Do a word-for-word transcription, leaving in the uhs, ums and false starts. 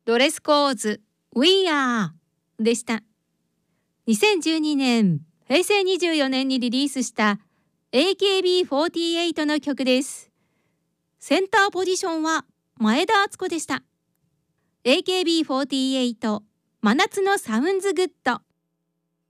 ドレスコーズ We Are でした。にせんじゅうにねん、へいせいにじゅうよねんにリリースした エーケービーフォーティーエイト の曲です。センターポジションは前田敦子でした。エーケービーフォーティーエイト 真夏のサウンズグッド。